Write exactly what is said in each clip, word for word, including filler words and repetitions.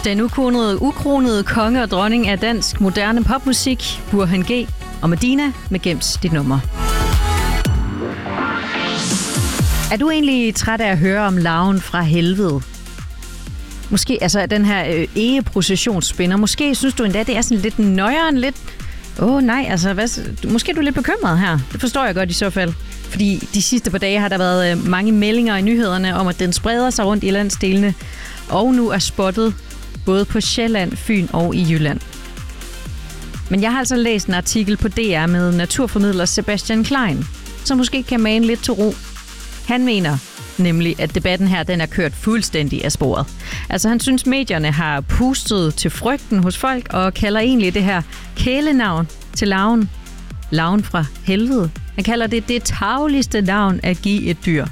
Den ukronede, ukronede konge og dronning af dansk moderne popmusik, Burhan G. og Medina med Gems dit nummer. Er du egentlig træt af at høre om larven fra helvede? Måske, altså den her øh, egeprocessionsspinder. Måske synes du endda, det er sådan lidt nøjeren, lidt... Åh oh, nej, altså hvad, måske er du lidt bekymret her. Det forstår jeg godt i så fald. Fordi de sidste par dage har der været øh, mange meldinger i nyhederne om, at den spreder sig rundt i landsdelene. Og nu er spottet både på Sjælland, Fyn og i Jylland. Men jeg har altså læst en artikel på D R med naturformidler Sebastian Klein, som måske kan mane lidt til ro. Han mener nemlig, at debatten her den er kørt fuldstændig af sporet. Altså han synes, medierne har pustet til frygten hos folk og kalder egentlig det her kælenavn til larven. Larven fra helvede. Han kalder det det tarveligste navn at give et dyr.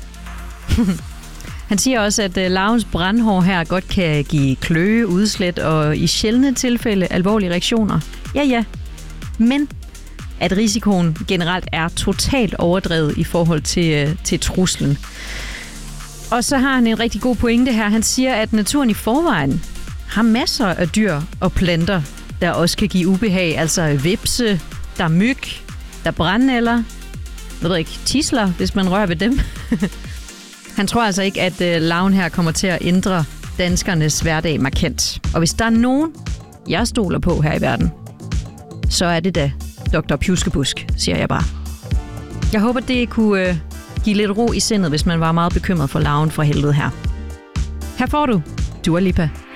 Han siger også, at larvens brandhår her godt kan give kløe, udslæt og i sjældne tilfælde alvorlige reaktioner. Ja, ja. Men at risikoen generelt er totalt overdrevet i forhold til, til truslen. Og så har han en rigtig god pointe her. Han siger, at naturen i forvejen har masser af dyr og planter, der også kan give ubehag. Altså vipse, der er myg, der er brandnælder, jeg ved ikke, tisler, hvis man rører ved dem. Han tror altså ikke, at larven her kommer til at ændre danskernes hverdag markant. Og hvis der er nogen, jeg stoler på her i verden, så er det da doktor Pjuskebusk, siger jeg bare. Jeg håber, det kunne øh, give lidt ro i sindet, hvis man var meget bekymret for larven fra helvede her. Her får du Dua Lipa.